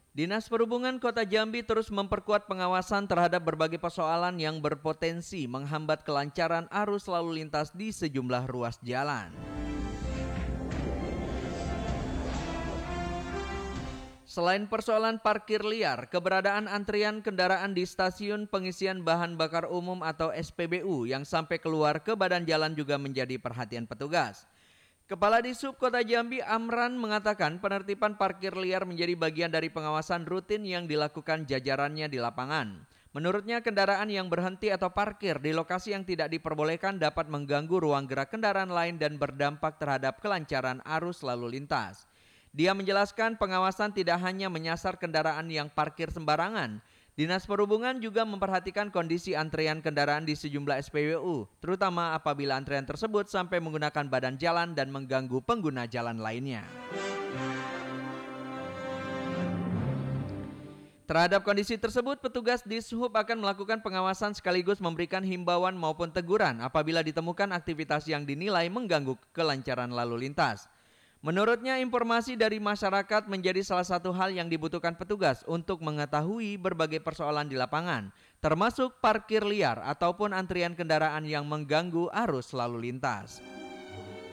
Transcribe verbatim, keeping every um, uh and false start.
Dinas Perhubungan Kota Jambi terus memperkuat pengawasan terhadap berbagai persoalan yang berpotensi menghambat kelancaran arus lalu lintas di sejumlah ruas jalan. Selain persoalan parkir liar, keberadaan antrian kendaraan di stasiun pengisian bahan bakar umum atau S P B U yang sampai keluar ke badan jalan juga menjadi perhatian petugas. Kepala Dishub Kota Jambi Amran mengatakan penertiban parkir liar menjadi bagian dari pengawasan rutin yang dilakukan jajarannya di lapangan. Menurutnya kendaraan yang berhenti atau parkir di lokasi yang tidak diperbolehkan dapat mengganggu ruang gerak kendaraan lain dan berdampak terhadap kelancaran arus lalu lintas. Dia menjelaskan pengawasan tidak hanya menyasar kendaraan yang parkir sembarangan. Dinas Perhubungan juga memperhatikan kondisi antrean kendaraan di sejumlah S P B U, terutama apabila antrean tersebut sampai menggunakan badan jalan dan mengganggu pengguna jalan lainnya. Terhadap kondisi tersebut, petugas Dishub akan melakukan pengawasan sekaligus memberikan himbauan maupun teguran apabila ditemukan aktivitas yang dinilai mengganggu kelancaran lalu lintas. Menurutnya, informasi dari masyarakat menjadi salah satu hal yang dibutuhkan petugas untuk mengetahui berbagai persoalan di lapangan, termasuk parkir liar ataupun antrian kendaraan yang mengganggu arus lalu lintas.